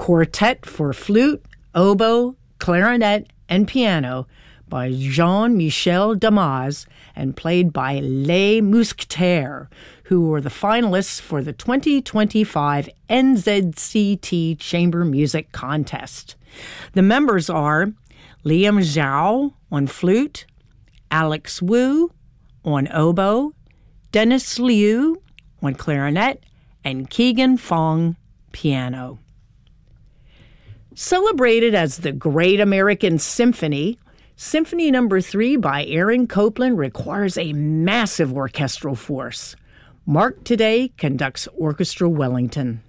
Quartet for Flute, Oboe, Clarinet, and Piano by Jean-Michel Damas and played by Les Mousquetaires, who were the finalists for the 2025 NZCT Chamber Music Contest. The members are Liam Zhao on flute, Alex Wu on oboe, Dennis Liu on clarinet, and Keegan Fong piano. Celebrated as the Great American Symphony, Symphony No. 3 by Aaron Copland requires a massive orchestral force. Mark Today conducts Orchestra Wellington.